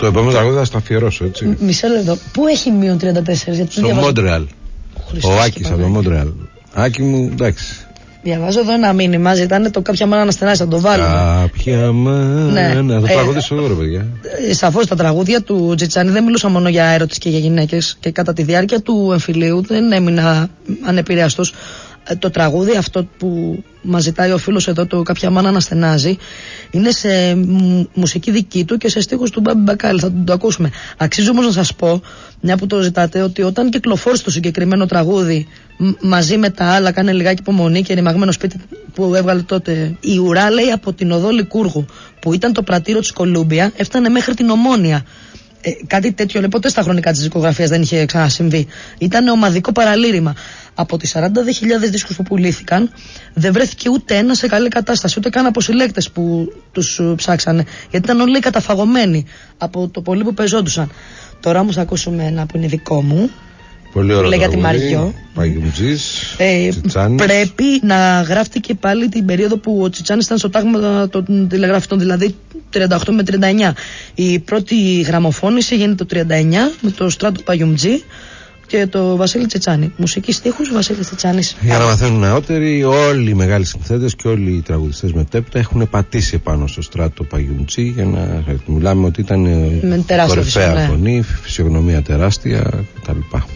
επόμενο τραγούδι θα στο αφιερώσω, έτσι. Μισό λεπτό. Πού έχει μείον 34? Στο Μόντρεαλ. Ο Άκης από το Μόντρεαλ. Άκη μου, εντάξει. Διαβάζω εδώ ένα μήνυμα, ζητάνε το κάποια μάνα να στενάσει, θα το βάλουμε. Κάποια μάνα. Ναι. Θα τραγουδήσω εδώ, ρε παιδιά. Σαφώς τα τραγούδια του Τσιτσάνη δεν μιλούσαν μόνο για έρωτες και για γυναίκες. Και κατά τη διάρκεια του εμφυλίου δεν έμεινα ανεπηρέαστος. Το τραγούδι αυτό που μας ζητάει ο φίλος εδώ, το κάποια μάνα να στενάζει, είναι σε μουσική δική του και σε στίχους του Μπάμπη Μπακάλι. Θα το ακούσουμε. Αξίζει όμως να σας πω, μια που το ζητάτε, ότι όταν κυκλοφόρησε το συγκεκριμένο τραγούδι μαζί με τα άλλα, κάνε λιγάκι υπομονή και ρημαγμένο σπίτι που έβγαλε τότε η Ουρά, λέει, από την οδό Λικούργου, που ήταν το πρατήριο της Κολούμπια, έφτανε μέχρι την Ομόνια. Κάτι τέτοιο ποτέ στα χρονικά της δισκογραφίας δεν είχε ξανασυμβεί. Ήταν ομαδικό παραλήρημα. Από τις 40.000 δίσκους που πουλήθηκαν, δεν βρέθηκε ούτε ένα σε καλή κατάσταση, ούτε καν από συλλέκτες που τους ψάξανε. Γιατί ήταν όλοι καταφαγωμένοι από το πολύ που πεζόντουσαν. Τώρα όμως θα ακούσουμε ένα που είναι δικό μου. Πολύ ωραίο τραγούδι. Μαριό. Πρέπει να γράφτηκε πάλι την περίοδο που ο Τσιτσάνης ήταν στο τάγμα των τηλεγραφητών, δηλαδή 38 με 39. Η πρώτη γραμμοφώνηση γίνεται το 39 με το Στράτο Παγιουμτζή και το Βασίλη Τσιτσάνη. Μουσική στίχους Βασίλης Τσιτσάνης. Για να μαθαίνουν νεότεροι, όλοι οι μεγάλοι συνθέτες και όλοι οι τραγουδιστές μετέπειτα έχουν πατήσει επάνω στο Στράτο Παγιουμτζή, για να μιλάμε ότι ήταν κορυφαία φωνή, φυσιογνωμία τεράστια κτλ.